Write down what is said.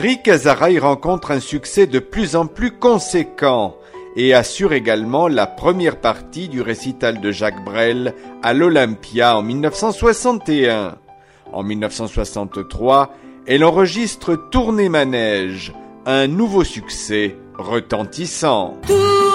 Rick Azaray rencontre un succès de plus en plus conséquent et assure également la première partie du récital de Jacques Brel à l'Olympia en 1961. En 1963, elle enregistre Tournée Manège, un nouveau succès retentissant.